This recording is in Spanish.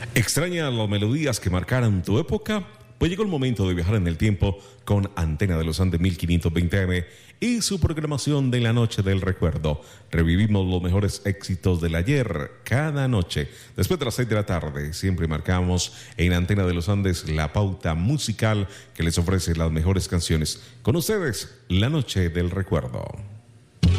¿Extraña las melodías que marcaron tu época? Pues llegó el momento de viajar en el tiempo con Antena de los Andes 1520M y su programación de la Noche del Recuerdo. Revivimos los mejores éxitos del ayer cada noche. Después de las 6 de la tarde, siempre marcamos en Antena de los Andes la pauta musical que les ofrece las mejores canciones. Con ustedes, la Noche del Recuerdo.